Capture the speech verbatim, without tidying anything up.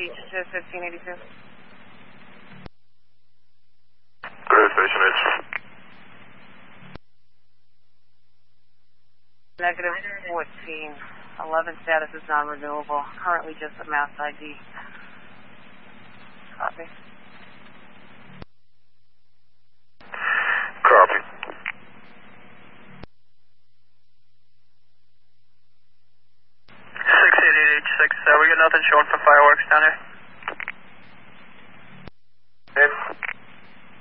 Beach to fifteen eighty-two. Clear Station H. Negative fourteen. eleven status is non-renewable. Currently just a mass I D. Copy. Copy. six eight eight H six, uh, we got nothing showing for fireworks down here.